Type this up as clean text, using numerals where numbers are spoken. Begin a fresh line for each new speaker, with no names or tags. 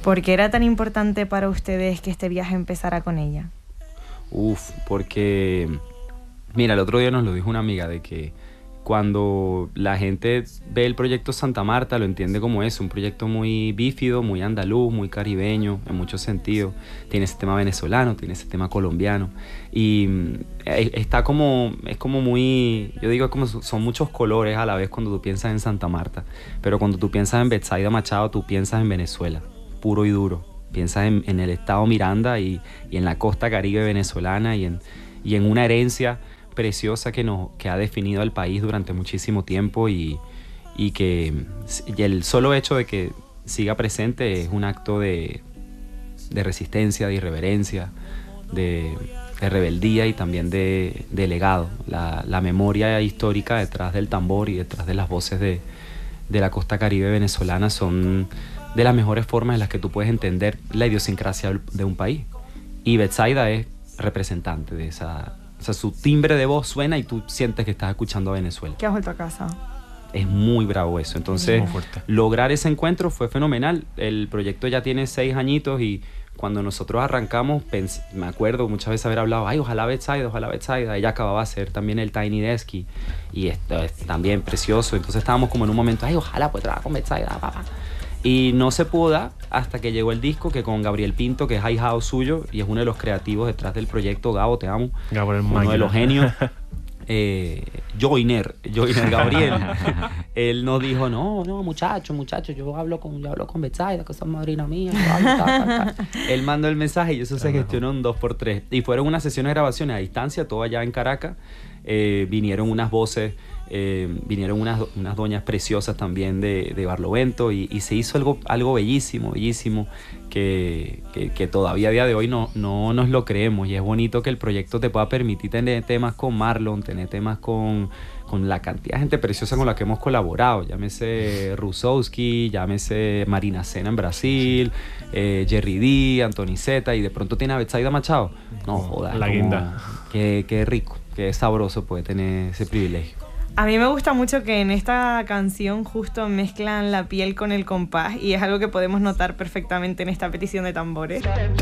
¿Por qué era tan importante para ustedes que este viaje empezara con ella?
Porque, mira, el otro día nos lo dijo una amiga de que cuando la gente ve el proyecto Santa Marta lo entiende como es, un proyecto muy bífido, muy andaluz, muy caribeño en muchos sentidos. Tiene ese tema venezolano, tiene ese tema colombiano y está como, es como muy, yo digo como son muchos colores a la vez cuando tú piensas en Santa Marta, pero cuando tú piensas en Betsaida Machado tú piensas en Venezuela, puro y duro. Piensas en el estado Miranda y en la costa caribe venezolana y en una herencia preciosa que ha definido al país durante muchísimo tiempo y el solo hecho de que siga presente es un acto de resistencia, de irreverencia, de rebeldía y también de legado. La memoria histórica detrás del tambor y detrás de las voces de la costa caribe venezolana son de las mejores formas en las que tú puedes entender la idiosincrasia de un país. Y Betsaida es representante de esa. O sea, su timbre de voz suena y tú sientes que estás escuchando a Venezuela.
¿Qué has vuelto a casa?
Es muy bravo eso. Entonces, lograr ese encuentro fue fenomenal. El proyecto ya tiene 6 añitos y cuando nosotros arrancamos, me acuerdo muchas veces haber hablado, ay, ojalá Betsaida. Ella acababa de hacer también el Tiny Desk y esto es también precioso. Entonces estábamos como en un momento, ay, ojalá pues trabajar con Betsaida, papá. Y no se pudo dar hasta que llegó el disco, que con Gabriel Pinto, que es ahijado suyo y es uno de los creativos detrás del proyecto. Gabo, te amo.
Gabriel,
uno de los genios. Joiner Gabriel. Él nos dijo, no, muchacho, yo hablo con Betsaida, que son madrina mía. Él mandó el mensaje y eso se gestionó en 2x3. Y fueron unas sesiones de grabaciones a distancia, todo allá en Caracas. Vinieron unas voces, vinieron unas doñas preciosas también de Barlovento y se hizo algo bellísimo que todavía a día de hoy no nos lo creemos, y es bonito que el proyecto te pueda permitir tener temas con Marlon, tener temas con la cantidad de gente preciosa con la que hemos colaborado, llámese Rusowski, llámese Marina Sena en Brasil, Jerry D, Antoniceta, y de pronto tiene a Betsaida Machado. No jodas,
la guinda.
Qué rico, qué sabroso puede tener ese privilegio.
A mí me gusta mucho que en esta canción justo mezclan la piel con el compás y es algo que podemos notar perfectamente en esta petición de tambores.